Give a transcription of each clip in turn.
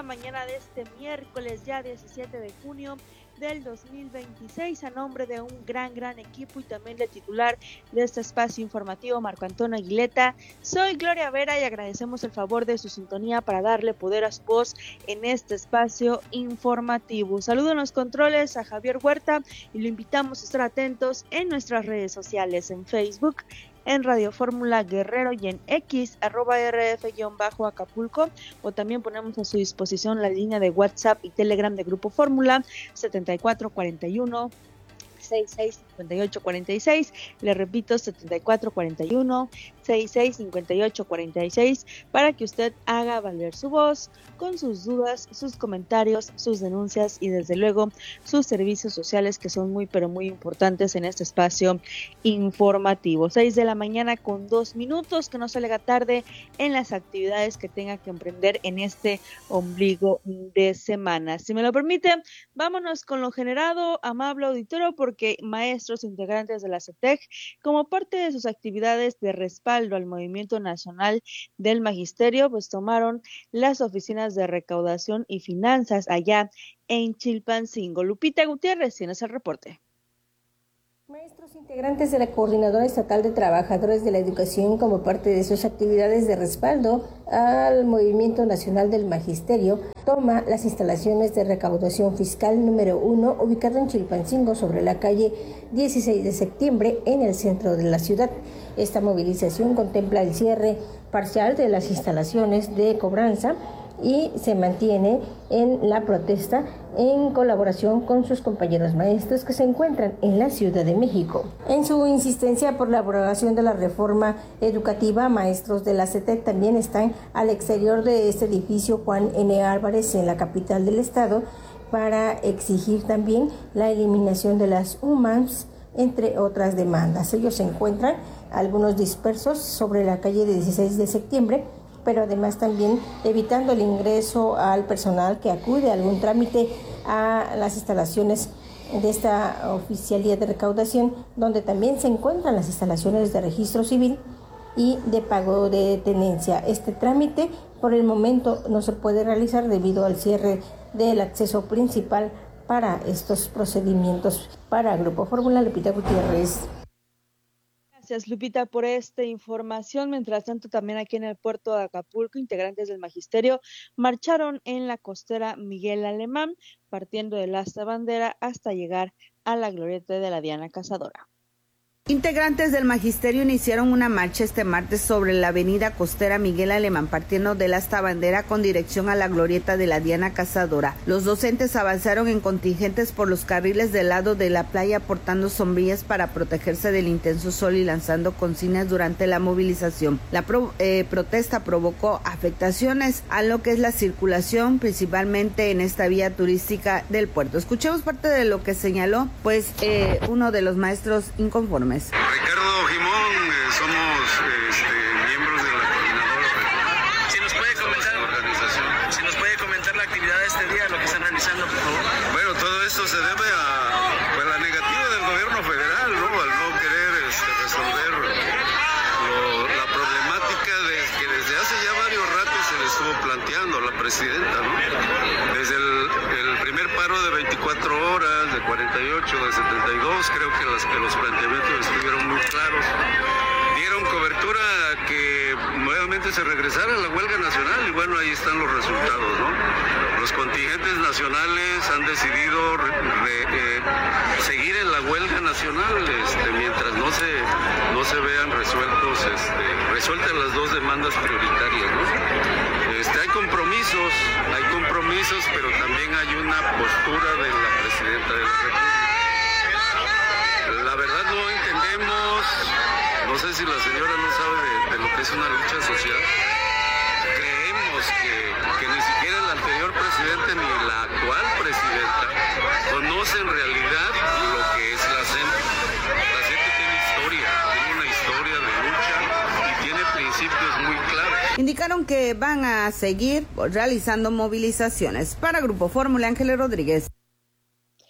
la mañana de este miércoles, ya 17 de junio del 2026, a nombre de un gran equipo y también de titular de este espacio informativo, Marco Antonio Aguileta. Soy Gloria Vera y agradecemos el favor de su sintonía para darle poder a su voz en este espacio informativo. Saludo en los controles a Javier Huerta y lo invitamos a estar atentos en nuestras redes sociales, en Facebook, en Radio Fórmula Guerrero y en X, @RF_Acapulco, o también ponemos a su disposición la línea de WhatsApp y Telegram de Grupo Fórmula 7441 665846, le repito, 7441 665846, para que usted haga valer su voz con sus dudas, sus comentarios, sus denuncias y desde luego sus servicios sociales, que son muy importantes en este espacio informativo. 6 de la mañana con 2 minutos, que no se le haga tarde en las actividades que tenga que emprender en este ombligo de semana. Si me lo permite, vámonos con lo generado, amable auditorio, porque maestros integrantes de la CETEC, como parte de sus actividades de respaldo al Movimiento Nacional del Magisterio, pues tomaron las oficinas de recaudación y finanzas allá en Chilpancingo. Lupita Gutiérrez, tienes el reporte. Maestros integrantes de la Coordinadora Estatal de Trabajadores de la Educación, como parte de sus actividades de respaldo al Movimiento Nacional del Magisterio, toma las instalaciones de recaudación fiscal número 1, ubicado en Chilpancingo, sobre la calle 16 de septiembre, en el centro de la ciudad. Esta movilización contempla el cierre parcial de las instalaciones de cobranza y se mantiene en la protesta en colaboración con sus compañeros maestros que se encuentran en la Ciudad de México. En su insistencia por la aprobación de la reforma educativa, maestros de la CETEC también están al exterior de este edificio Juan N. Álvarez, en la capital del estado, para exigir también la eliminación de las UMAMs, entre otras demandas. Ellos se encuentran algunos dispersos sobre la calle de 16 de septiembre, pero además también evitando el ingreso al personal que acude a algún trámite a las instalaciones de esta oficialía de recaudación, donde también se encuentran las instalaciones de registro civil y de pago de tenencia. Este trámite por el momento no se puede realizar debido al cierre del acceso principal para estos procedimientos. Para Grupo Fórmula, Lupita Gutiérrez. Gracias, Lupita, por esta información. Mientras tanto, también aquí en el puerto de Acapulco, integrantes del Magisterio marcharon en la costera Miguel Alemán, partiendo del asta bandera hasta llegar a la glorieta de la Diana Cazadora. Integrantes del Magisterio iniciaron una marcha este martes sobre la avenida costera Miguel Alemán, partiendo del asta bandera con dirección a la glorieta de la Diana Cazadora. Los docentes avanzaron en contingentes por los carriles del lado de la playa, portando sombrillas para protegerse del intenso sol y lanzando consignas durante la movilización. La protesta provocó afectaciones a lo que es la circulación, principalmente en esta vía turística del puerto. Escuchemos parte de lo que señaló uno de los maestros inconformes. Ricardo Jimón, somos miembros de la coordinadora. Si nos puede comentar la actividad de este día, lo que están realizando, por favor. Bueno, todo esto se debe a la negativa del gobierno federal, ¿no? Al no querer resolver la problemática que desde hace ya varios ratos se le estuvo planteando a la presidenta, ¿no? Desde el primer paro de 24 horas, de 48, de 72, creo que los planteamientos estuvieron muy claros. Dieron cobertura a que nuevamente se regresara a la huelga nacional y bueno, ahí están los resultados, ¿no? Los contingentes nacionales han decidido seguir en la huelga nacional mientras no se vean resueltas las dos demandas prioritarias, ¿no? Hay compromisos, pero también hay una postura de la presidenta de la República. La verdad no entendemos, no sé si la señora no sabe de lo que es una lucha social. Creemos que ni siquiera el anterior presidente ni la actual presidenta conocen en realidad lo que es la CENTE. La CENTE tiene una historia de lucha y tiene principios muy claros. Indicaron que van a seguir realizando movilizaciones. Para Grupo Fórmula, Ángeles Rodríguez.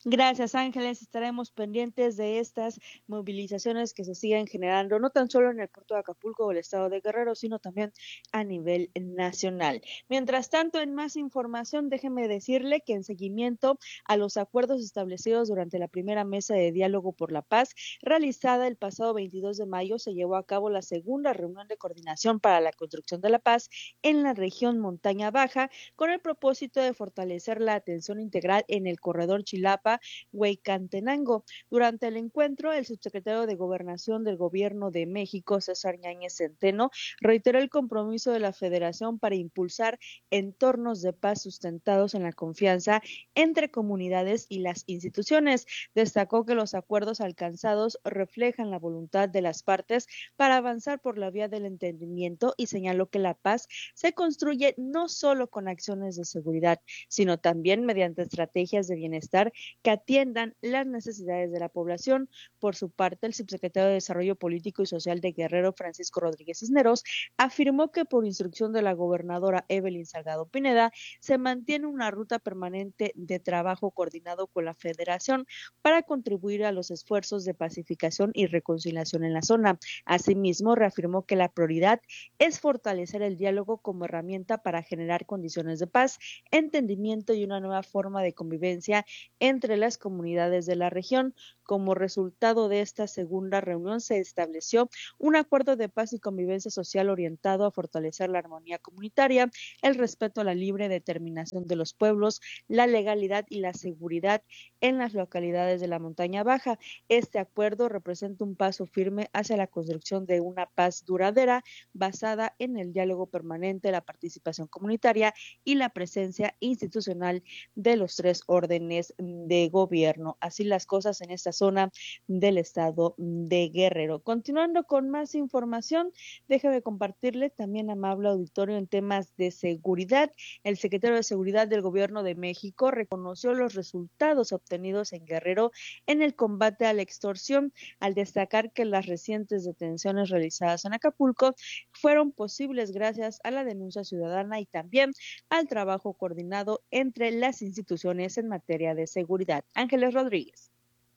Gracias, Ángeles. Estaremos pendientes de estas movilizaciones que se siguen generando, no tan solo en el puerto de Acapulco o el estado de Guerrero, sino también a nivel nacional. Mientras tanto, en más información, déjeme decirle que en seguimiento a los acuerdos establecidos durante la primera mesa de diálogo por la paz, realizada el pasado 22 de mayo, se llevó a cabo la segunda reunión de coordinación para la construcción de la paz en la región Montaña Baja, con el propósito de fortalecer la atención integral en el corredor Chilapa Hueycantenango. Durante el encuentro, el subsecretario de Gobernación del Gobierno de México, César Yáñez Centeno, reiteró el compromiso de la Federación para impulsar entornos de paz sustentados en la confianza entre comunidades y las instituciones. Destacó que los acuerdos alcanzados reflejan la voluntad de las partes para avanzar por la vía del entendimiento y señaló que la paz se construye no solo con acciones de seguridad, sino también mediante estrategias de bienestar que atiendan las necesidades de la población. Por su parte, el subsecretario de Desarrollo Político y Social de Guerrero, Francisco Rodríguez Cisneros, afirmó que por instrucción de la gobernadora Evelyn Salgado Pineda, se mantiene una ruta permanente de trabajo coordinado con la Federación para contribuir a los esfuerzos de pacificación y reconciliación en la zona. Asimismo, reafirmó que la prioridad es fortalecer el diálogo como herramienta para generar condiciones de paz, entendimiento y una nueva forma de convivencia entre las comunidades de la región. Como resultado de esta segunda reunión se estableció un acuerdo de paz y convivencia social orientado a fortalecer la armonía comunitaria, el respeto a la libre determinación de los pueblos, la legalidad y la seguridad en las localidades de la Montaña Baja. Este acuerdo representa un paso firme hacia la construcción de una paz duradera basada en el diálogo permanente, la participación comunitaria y la presencia institucional de los tres órdenes de gobierno. Así las cosas en esta zona del estado de Guerrero. Continuando con más información, déjame compartirle también, amable auditorio, en temas de seguridad. El secretario de Seguridad del Gobierno de México reconoció los resultados obtenidos en Guerrero en el combate a la extorsión, al destacar que las recientes detenciones realizadas en Acapulco fueron posibles gracias a la denuncia ciudadana y también al trabajo coordinado entre las instituciones en materia de seguridad. Ángeles Rodríguez.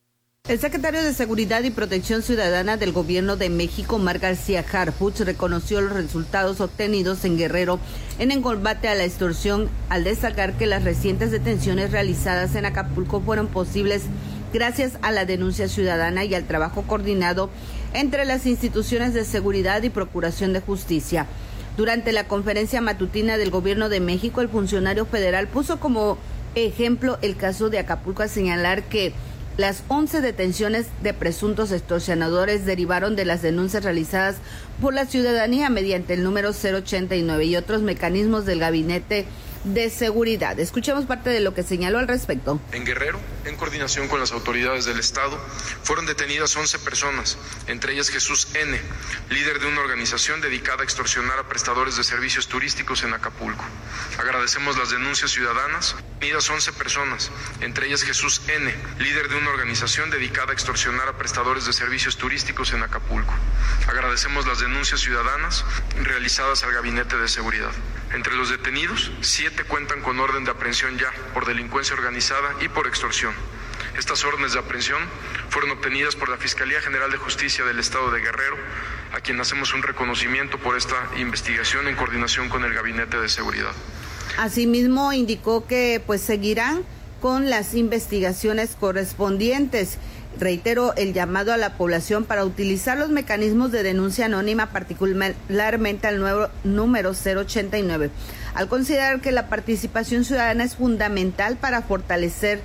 El secretario de Seguridad y Protección Ciudadana del Gobierno de México, Omar García Harfuch, reconoció los resultados obtenidos en Guerrero en el combate a la extorsión, al destacar que las recientes detenciones realizadas en Acapulco fueron posibles gracias a la denuncia ciudadana y al trabajo coordinado entre las instituciones de seguridad y procuración de justicia. Durante la conferencia matutina del Gobierno de México, el funcionario federal puso como ejemplo el caso de Acapulco, al señalar que las 11 detenciones de presuntos extorsionadores derivaron de las denuncias realizadas por la ciudadanía mediante el número 089 y otros mecanismos del Gabinete de Seguridad. Escuchemos parte de lo que señaló al respecto. En Guerrero, en coordinación con las autoridades del Estado, fueron detenidas 11 personas, entre ellas Jesús N., líder de una organización dedicada a extorsionar a prestadores de servicios turísticos en Acapulco. Agradecemos las denuncias ciudadanas. Detenidas 11 personas, entre ellas Jesús N., líder de una organización dedicada a extorsionar a prestadores de servicios turísticos en Acapulco. Agradecemos las denuncias ciudadanas realizadas al Gabinete de Seguridad. Entre los detenidos, 7 cuentan con orden de aprehensión ya por delincuencia organizada y por extorsión. Estas órdenes de aprehensión fueron obtenidas por la Fiscalía General de Justicia del Estado de Guerrero, a quien hacemos un reconocimiento por esta investigación en coordinación con el Gabinete de Seguridad. Asimismo, indicó que seguirán con las investigaciones correspondientes. Reitero el llamado a la población para utilizar los mecanismos de denuncia anónima, particularmente al nuevo número 089, al considerar que la participación ciudadana es fundamental para fortalecer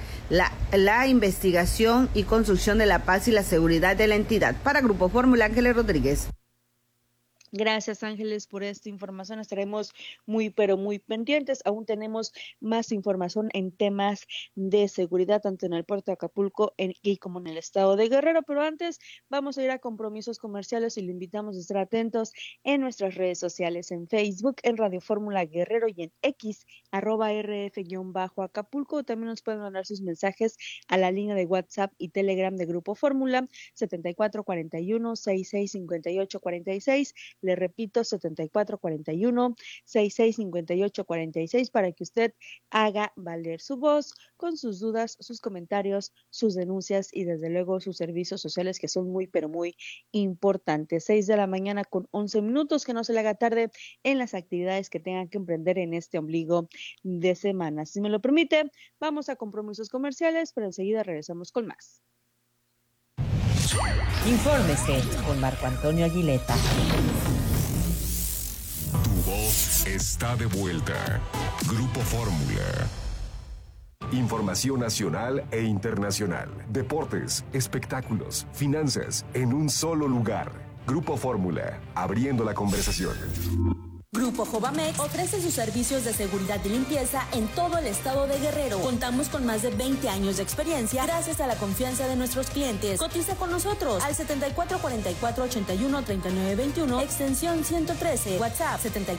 la investigación y construcción de la paz y la seguridad de la entidad. Para Grupo Fórmula, Ángeles Rodríguez. Gracias, Ángeles, por esta información. Estaremos muy, pero muy pendientes. Aún tenemos más información en temas de seguridad, tanto en el puerto de Acapulco y como en el estado de Guerrero. Pero antes vamos a ir a compromisos comerciales y le invitamos a estar atentos en nuestras redes sociales, en Facebook, en Radio Fórmula Guerrero y en X, @RF_Acapulco. También nos pueden mandar sus mensajes a la línea de WhatsApp y Telegram de Grupo Fórmula, 7441-665846. Le repito, 7441-665846 para que usted haga valer su voz con sus dudas, sus comentarios, sus denuncias y desde luego sus servicios sociales que son muy pero muy importantes. 6 de la mañana con 11 minutos, que no se le haga tarde en las actividades que tengan que emprender en este ombligo de semana. Si me lo permite, vamos a compromisos comerciales, pero enseguida regresamos con más. Infórmese con Marco Antonio Aguileta. Tu voz está de vuelta. Grupo Fórmula. Información nacional e internacional. Deportes, espectáculos, finanzas, en un solo lugar. Grupo Fórmula, abriendo la conversación. Grupo Jovamex ofrece sus servicios de seguridad y limpieza en todo el estado de Guerrero. Contamos con más de 20 años de experiencia gracias a la confianza de nuestros clientes. Cotiza con nosotros al 7444-813921, extensión 113, WhatsApp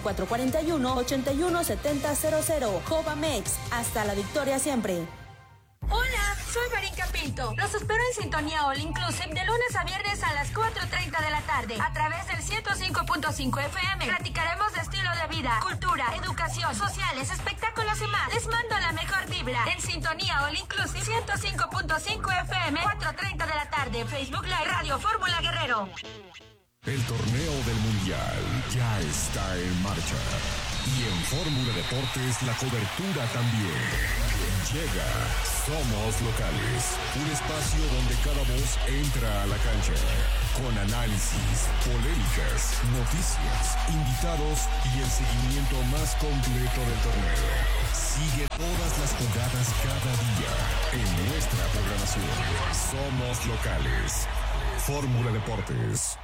7441-817000. Jovamex, hasta la victoria siempre. Hola, soy Marinka Pinto. Los espero en Sintonía All Inclusive de lunes a viernes a las 4:30 de la tarde a través del 105.5 FM. Platicaremos de estilo de vida, cultura, educación, sociales, espectáculos y más. Les mando la mejor vibra en Sintonía All Inclusive 105.5 FM, 4:30 de la tarde. Facebook Live, Radio Fórmula Guerrero. El torneo del Mundial ya está en marcha. Y en Fórmula Deportes la cobertura también. Llega Somos Locales, un espacio donde cada voz entra a la cancha, con análisis, polémicas, noticias, invitados y el seguimiento más completo del torneo. Sigue todas las jugadas cada día en nuestra programación. Somos Locales. Fórmula Deportes.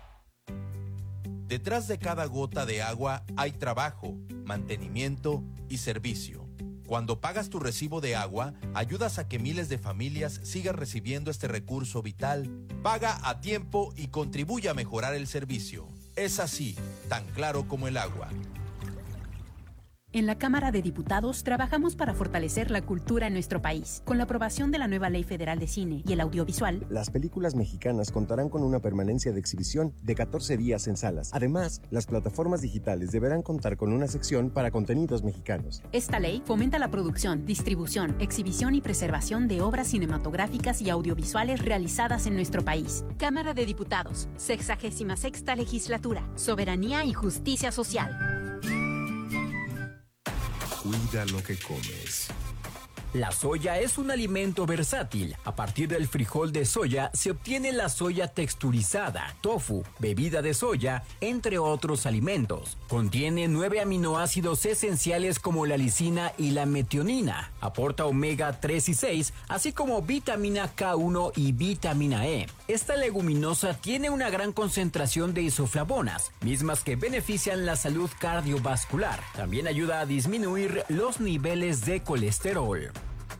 Detrás de cada gota de agua hay trabajo, mantenimiento y servicio. Cuando pagas tu recibo de agua, ayudas a que miles de familias sigan recibiendo este recurso vital. Paga a tiempo y contribuye a mejorar el servicio. Es así, tan claro como el agua. En la Cámara de Diputados trabajamos para fortalecer la cultura en nuestro país. Con la aprobación de la nueva Ley Federal de Cine y el Audiovisual, las películas mexicanas contarán con una permanencia de exhibición de 14 días en salas. Además, las plataformas digitales deberán contar con una sección para contenidos mexicanos. Esta ley fomenta la producción, distribución, exhibición y preservación de obras cinematográficas y audiovisuales realizadas en nuestro país. Cámara de Diputados, 66ª Legislatura, Soberanía y Justicia Social. Cuida lo que comes. La soya es un alimento versátil. A partir del frijol de soya se obtiene la soya texturizada, tofu, bebida de soya, entre otros alimentos. Contiene 9 aminoácidos esenciales como la lisina y la metionina. Aporta omega 3 y 6, así como vitamina K1 y vitamina E. Esta leguminosa tiene una gran concentración de isoflavonas, mismas que benefician la salud cardiovascular. También ayuda a disminuir los niveles de colesterol.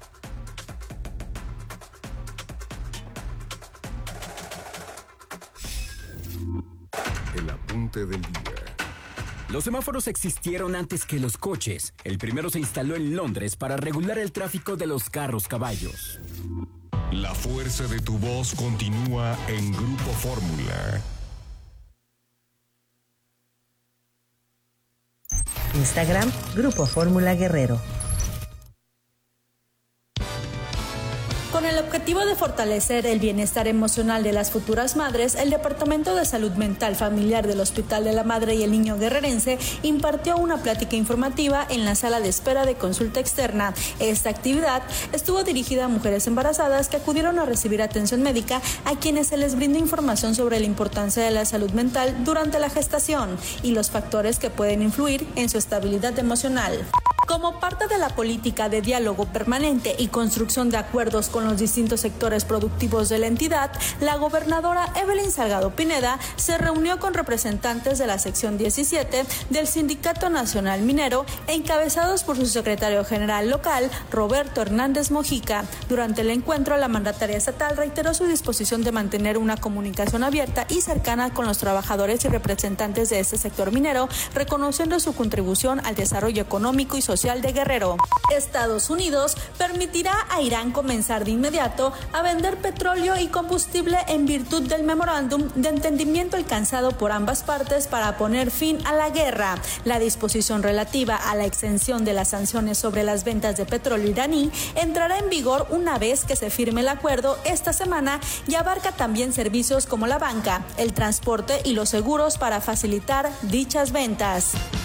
El apunte del día. Los semáforos existieron antes que los coches. El primero se instaló en Londres para regular el tráfico de los carros-caballos. La fuerza de tu voz continúa en Grupo Fórmula. Instagram, Grupo Fórmula Guerrero. Con el objetivo de fortalecer el bienestar emocional de las futuras madres, el Departamento de Salud Mental Familiar del Hospital de la Madre y el Niño Guerrerense impartió una plática informativa en la sala de espera de consulta externa. Esta actividad estuvo dirigida a mujeres embarazadas que acudieron a recibir atención médica, a quienes se les brindó información sobre la importancia de la salud mental durante la gestación y los factores que pueden influir en su estabilidad emocional. Como parte de la política de diálogo permanente y construcción de acuerdos con los distintos sectores productivos de la entidad, la gobernadora Evelyn Salgado Pineda se reunió con representantes de la sección 17 del Sindicato Nacional Minero, encabezados por su secretario general local, Roberto Hernández Mojica. Durante el encuentro, la mandataria estatal reiteró su disposición de mantener una comunicación abierta y cercana con los trabajadores y representantes de este sector minero, reconociendo su contribución al desarrollo económico y social Social de Guerrero. Estados Unidos permitirá a Irán comenzar de inmediato a vender petróleo y combustible en virtud del memorándum de entendimiento alcanzado por ambas partes para poner fin a la guerra. La disposición relativa a la exención de las sanciones sobre las ventas de petróleo iraní entrará en vigor una vez que se firme el acuerdo esta semana y abarca también servicios como la banca, el transporte y los seguros para facilitar dichas ventas.